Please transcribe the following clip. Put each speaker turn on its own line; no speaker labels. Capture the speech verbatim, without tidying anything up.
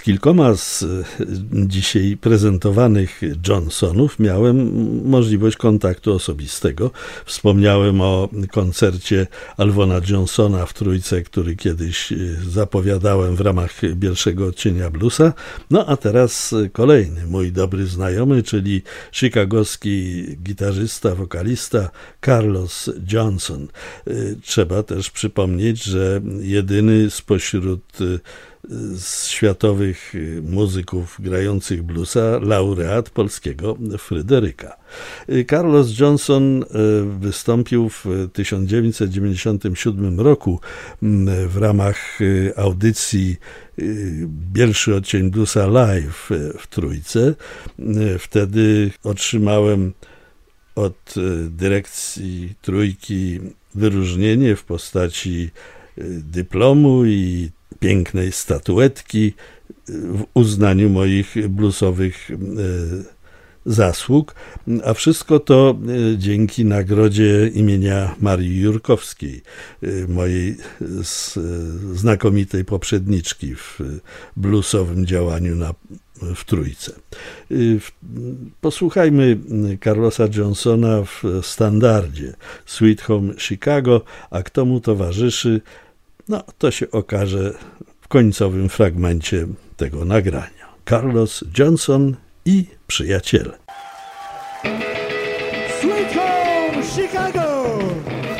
Z kilkoma z dzisiaj prezentowanych Johnsonów miałem możliwość kontaktu osobistego. Wspomniałem o koncercie Alvona Johnsona w Trójce, który kiedyś zapowiadałem w ramach pierwszego odcienia bluesa. No a teraz kolejny mój dobry znajomy, czyli chicagowski gitarzysta, wokalista Carlos Johnson. Trzeba też przypomnieć, że jedyny spośród z światowych muzyków grających bluesa laureat polskiego Fryderyka. Carlos Johnson wystąpił w tysiąc dziewięćset dziewięćdziesiątym siódmym roku w ramach audycji Pierwszy odcień bluesa live w Trójce. Wtedy otrzymałem od dyrekcji Trójki wyróżnienie w postaci dyplomu i pięknej statuetki w uznaniu moich bluesowych zasług, a wszystko to dzięki nagrodzie imienia Marii Jurkowskiej, mojej znakomitej poprzedniczki w bluesowym działaniu na, w Trójce. Posłuchajmy Carlosa Johnsona w standardzie Sweet Home Chicago, a kto mu towarzyszy, no to się okaże w końcowym fragmencie tego nagrania. Carlos Johnson i przyjaciele.